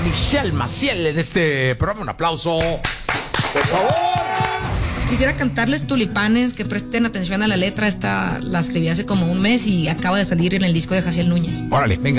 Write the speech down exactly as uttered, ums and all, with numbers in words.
Michelle Maciel en este programa. Un aplauso, por favor. Quisiera cantarles Tulipanes, que presten atención a la letra. Esta la escribí hace como un mes y acaba de salir en el disco de Jaciel Núñez. Órale, venga.